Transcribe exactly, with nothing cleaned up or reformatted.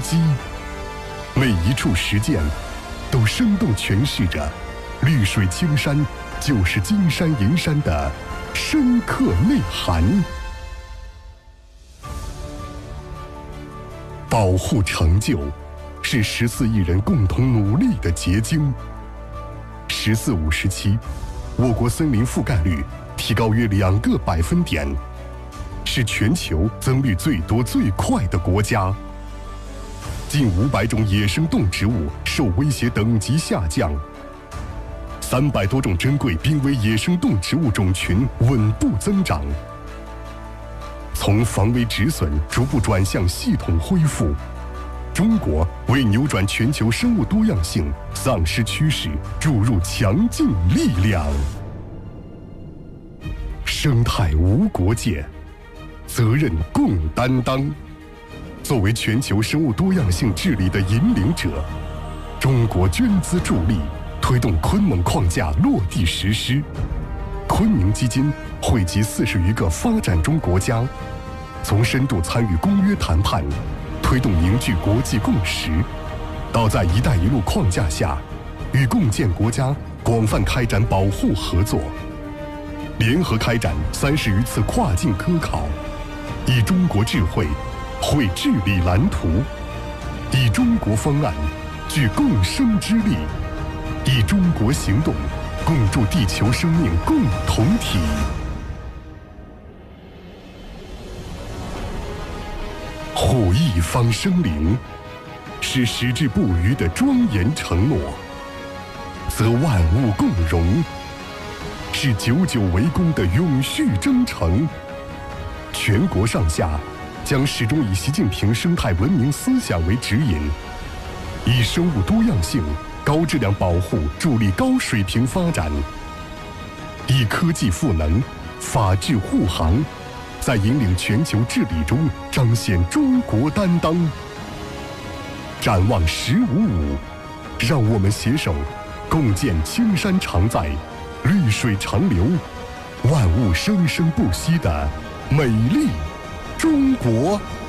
机，每一处实践都生动诠释着绿水青山就是金山银山的深刻内涵。保护成就是十四亿人共同努力的结晶。“十四五”时期，我国森林覆盖率提高约两个百分点，是全球增绿最多最快的国家。近五百种野生动植物受威胁等级下降，三百多种珍贵濒危野生动植物种群稳步增长。从防微止损逐步转向系统恢复，中国为扭转全球生物多样性丧失趋势注入强劲力量。生态无国界，责任共担当。作为全球生物多样性治理的引领者，中国捐资助力，推动昆蒙框架落地实施。昆明基金汇集四十余个发展中国家，从深度参与公约谈判，推动凝聚国际共识，到在“一带一路”框架下，与共建国家广泛开展保护合作，联合开展三十余次跨境科考，以中国智慧绘治理蓝图，以中国方案聚共生之力，以中国行动共筑地球生命共同体。护一方生灵，是矢志不渝的庄严承诺；则万物共荣，是久久为功的永续征程。全国上下将始终以习近平生态文明思想为指引，以生物多样性高质量保护助力高水平发展，以科技赋能、法治护航，在引领全球治理中彰显中国担当。展望“十五五”，让我们携手共建青山常在、绿水长流、万物生生不息的美丽中国。